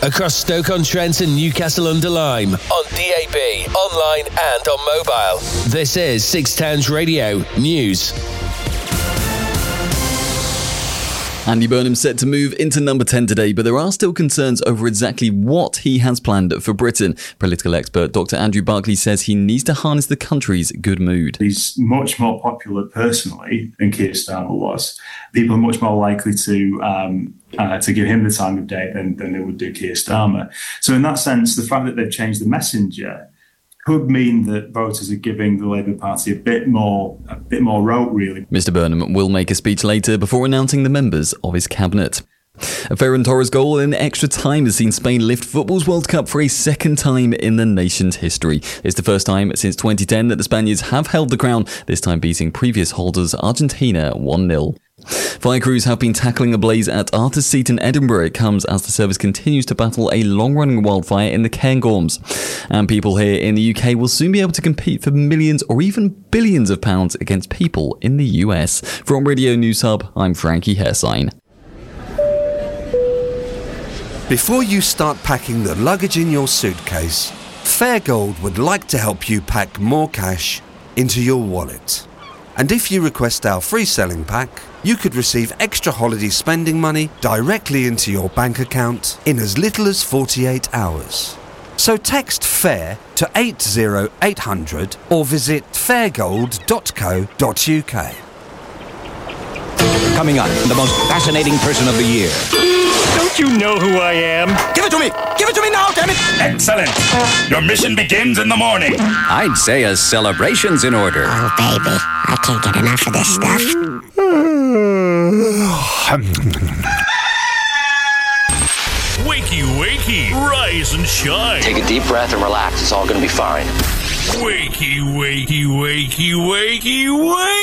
across Stoke-on-Trent and Newcastle-under-Lyme, on DAB, online and on mobile. This is Six Towns Radio News. Andy Burnham set to move into number 10 today, but there are still concerns over exactly what he has planned for Britain. Political expert Dr. Andrew Barclay says he needs to harness the country's good mood. He's much more popular personally than Keir Starmer was. People are much more likely to give him the time of day than they would do Keir Starmer. So in that sense, the fact that they've changed the messenger could mean that voters are giving the Labour Party a bit more rope, really. Mr. Burnham will make a speech later before announcing the members of his cabinet. A Ferran Torres goal in extra time has seen Spain lift football's World Cup for a second time in the nation's history. It's the first time since 2010 that the Spaniards have held the crown, this time beating previous holders Argentina 1-0. Fire crews have been tackling a blaze at Arthur's Seat in Edinburgh. It comes as the service continues to battle a long-running wildfire in the Cairngorms. And people here in the UK will soon be able to compete for millions or even billions of pounds against people in the US. From Radio News Hub, I'm Frankie Hersign. Before you start packing the luggage in your suitcase, Fairgold would like to help you pack more cash into your wallet. And if you request our free selling pack, you could receive extra holiday spending money directly into your bank account in as little as 48 hours. So text FAIR to 80800 or visit fairgold.co.uk. Coming up, the most fascinating person of the year. Don't you know who I am? Give it to me! Give it to me now, damn it! Excellent! Your mission begins in the morning. I'd say a celebration's in order. Oh, baby, I can't get enough of this stuff. Wakey, wakey, rise and shine. Take a deep breath and relax. It's all going to be fine. Wakey, wakey, wakey, wakey, wakey.